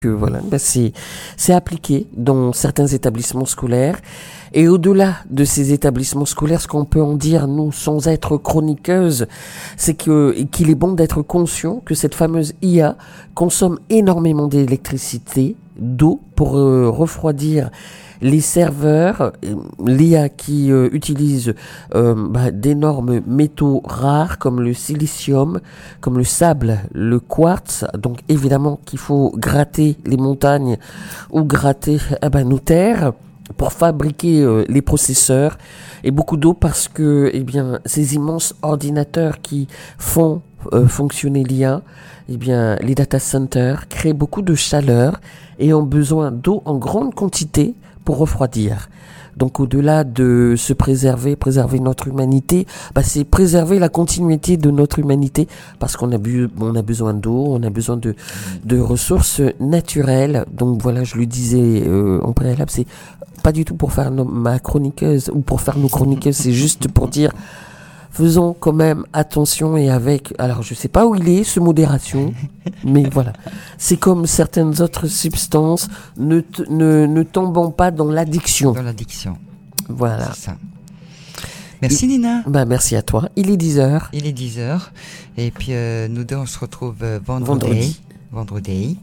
que voilà, c'est appliqué dans certains établissements scolaires. Et au-delà de ces établissements scolaires, ce qu'on peut en dire, nous, sans être chroniqueuse, c'est qu'il est bon d'être conscient que cette fameuse IA consomme énormément d'électricité, d'eau pour refroidir les serveurs, l'IA qui utilise d'énormes métaux rares comme le silicium, comme le sable, le quartz. Donc évidemment qu'il faut gratter les montagnes ou gratter nos terres pour fabriquer les processeurs, et beaucoup d'eau parce que ces immenses ordinateurs qui font fonctionner l'IA, les data centers créent beaucoup de chaleur et ont besoin d'eau en grande quantité pour refroidir. Donc au-delà de se préserver notre humanité, c'est préserver la continuité de notre humanité, parce qu'on a besoin d'eau, on a besoin de ressources naturelles. Donc voilà, je le disais en préalable, c'est pas du tout pour faire ma chroniqueuse ou pour faire nos chroniqueuses, c'est juste pour dire faisons quand même attention et alors je sais pas où il est, ce modération, mais voilà. C'est comme certaines autres substances, ne tombons pas dans l'addiction. Dans l'addiction. Voilà. C'est ça. Merci Nina. Merci à toi. Il est 10h. Il est 10h. Et puis nous deux on se retrouve vendredi. Vendredi.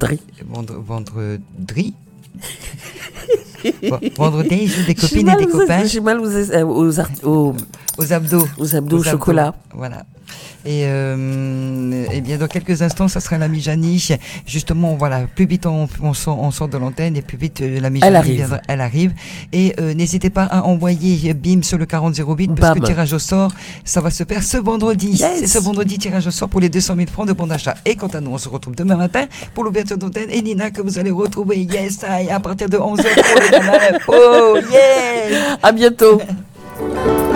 Vendredi, je joue des copines et des copains. J'ai mal aux abdos. Aux abdos au chocolat. Voilà. Et bien dans quelques instants, ça sera l'amie Janie. Justement, voilà, plus vite on sort de l'antenne et plus vite l'amie Janie elle arrive. Et n'hésitez pas à envoyer BIM sur le 4008 parce que le tirage au sort, ça va se faire ce vendredi. Yes. C'est ce vendredi, tirage au sort pour les 200 000 francs de bon d'achat. Et quant à nous, on se retrouve demain matin pour l'ouverture d'antenne. Et Nina, que vous allez retrouver, à partir de 11h pour le canal. Oh, yes! À bientôt!